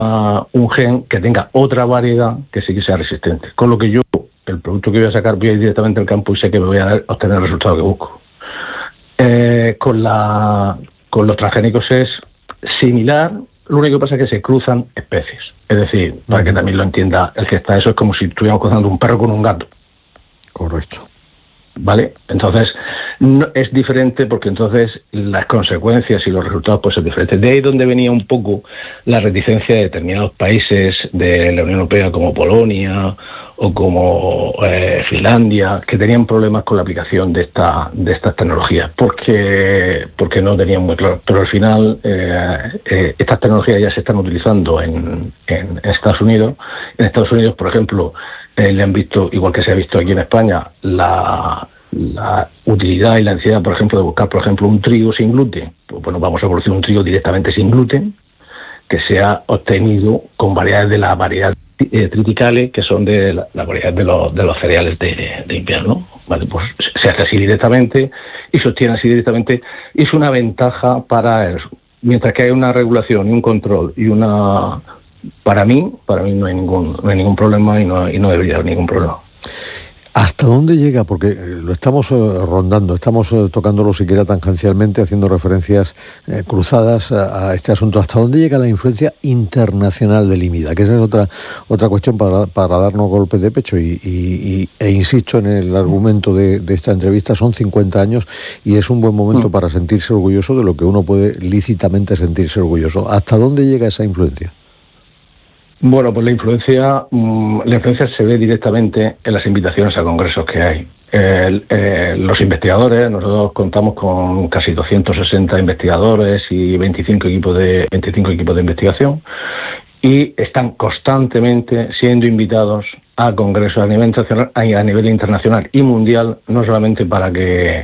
un gen que tenga otra variedad que sí que sea resistente. Con lo que yo, el producto que voy a sacar, voy a ir directamente al campo y sé que me voy a obtener el resultado que busco. Con los transgénicos es similar, lo único que pasa es que se cruzan especies. Es decir, para que también lo entienda el que está, eso es como si estuviéramos cruzando un perro con un gato. Correcto. ¿Vale? Entonces, no, es diferente porque entonces las consecuencias y los resultados pueden ser diferentes. De ahí donde venía un poco la reticencia de determinados países de la Unión Europea como Polonia o como Finlandia, que tenían problemas con la aplicación de estas tecnologías, porque no tenían muy claro. Pero al final estas tecnologías ya se están utilizando en Estados Unidos. En Estados Unidos, por ejemplo, le han visto, igual que se ha visto aquí en España, la utilidad y la necesidad, por ejemplo, de buscar, por ejemplo, un trigo sin gluten. Pues bueno, vamos a producir un trigo directamente sin gluten, que sea obtenido con variedades de la variedad triticales, que son de la variedad de los cereales de invierno. Vale, pues se hace así directamente y se obtiene así directamente. Y es una ventaja para eso. Mientras que hay una regulación y un control y una... Para mí no hay ningún problema y no debería haber ningún problema. ¿Hasta dónde llega? Porque lo estamos rondando, estamos tocándolo siquiera tangencialmente, haciendo referencias cruzadas a este asunto. ¿Hasta dónde llega la influencia internacional del IMIDA? Que esa es otra cuestión para darnos golpes de pecho. E insisto en el argumento de esta entrevista, son 50 años y es un buen momento para sentirse orgulloso de lo que uno puede lícitamente sentirse orgulloso. ¿Hasta dónde llega esa influencia? Bueno, pues la influencia se ve directamente en las invitaciones a congresos que hay. Los investigadores, nosotros contamos con casi 260 investigadores y 25 equipos de investigación, y están constantemente siendo invitados a congresos a nivel internacional y mundial, no solamente para que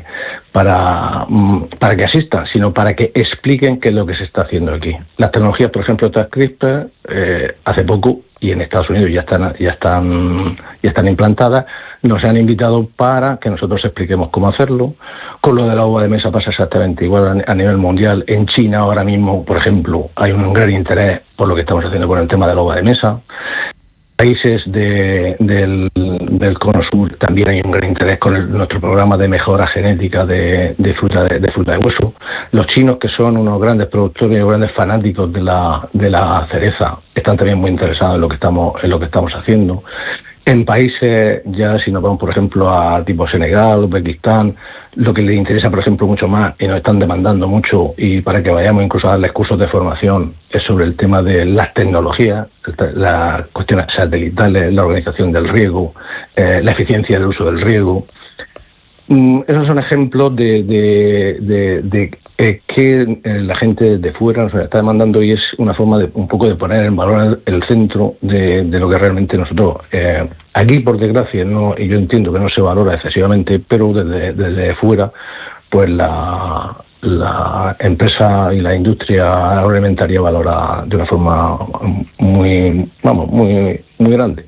asistan, sino para que expliquen qué es lo que se está haciendo aquí. Las tecnologías, por ejemplo, CRISPR, hace poco, y en Estados Unidos ya están implantadas, nos han invitado para que nosotros expliquemos cómo hacerlo. Con lo de la uva de mesa pasa exactamente igual a nivel mundial. En China ahora mismo, por ejemplo, hay un gran interés por lo que estamos haciendo con el tema de la uva de mesa. Países del Cono Sur también hay un gran interés con nuestro programa de mejora genética de fruta de hueso. Los chinos, que son unos grandes productores y grandes fanáticos de la cereza, están también muy interesados en lo que estamos haciendo. En países, ya si nos vamos, por ejemplo, a tipo Senegal, Uzbekistán, lo que les interesa, por ejemplo, mucho más, y nos están demandando mucho, y para que vayamos incluso a darles cursos de formación, es sobre el tema de las tecnologías, las cuestiones satelitales, la organización del riego, la eficiencia del uso del riego. Esos son ejemplos de que la gente de fuera nos está demandando, y es una forma de un poco de poner en valor el centro de lo que realmente nosotros aquí, por desgracia, y yo entiendo que no se valora excesivamente, pero desde fuera, pues la empresa y la industria agroalimentaria valora de una forma muy grande.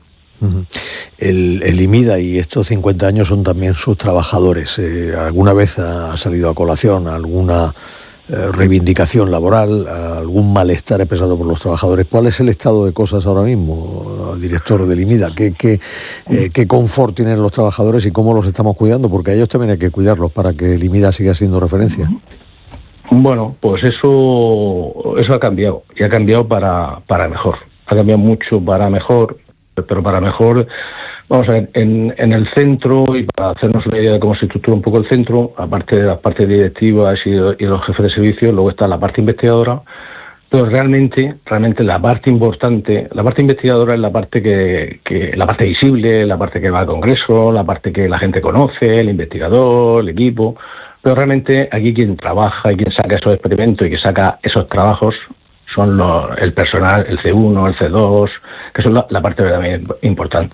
El IMIDA y estos 50 años son también sus trabajadores. ¿Alguna vez ha salido a colación alguna reivindicación laboral, algún malestar expresado por los trabajadores? ¿Cuál es el estado de cosas ahora mismo, director del IMIDA? ¿Qué confort tienen los trabajadores y cómo los estamos cuidando? Porque a ellos también hay que cuidarlos para que el IMIDA siga siendo referencia. Bueno, pues eso ha cambiado, y ha cambiado para mejor. Ha cambiado mucho para mejor, pero para mejor, vamos a ver, en el centro, y para hacernos una idea de cómo se estructura un poco el centro, aparte de las partes directivas y los jefes de servicio, luego está la parte investigadora, pero realmente la parte importante, la parte investigadora es la parte la parte visible, la parte que va al congreso, la parte que la gente conoce, el investigador, el equipo, pero realmente aquí quien trabaja y quien saca esos experimentos y que saca esos trabajos son el personal, el C1, el C2, que son la parte verdaderamente importante.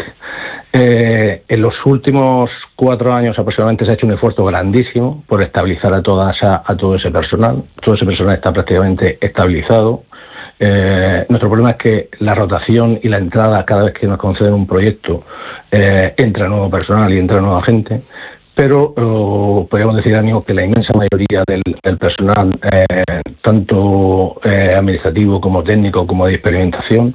En los últimos 4 años aproximadamente se ha hecho un esfuerzo grandísimo por estabilizar a todo ese personal. Todo ese personal está prácticamente estabilizado. Nuestro problema es que la rotación y la entrada, cada vez que nos conceden un proyecto, entra nuevo personal y entra nueva gente. pero podríamos decir, amigo, que la inmensa mayoría del personal, tanto administrativo como técnico como de experimentación,